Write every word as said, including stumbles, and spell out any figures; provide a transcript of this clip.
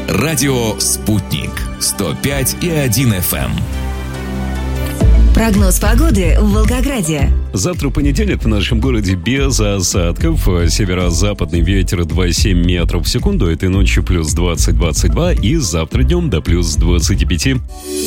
Радио «Спутник». сто пять и один эф эм. Прогноз погоды в Волгограде. Завтра понедельник в нашем городе без осадков. Северо-западный ветер два и семь метров в секунду. Этой ночью плюс двадцать - двадцать два. И завтра днем до плюс двадцать пять.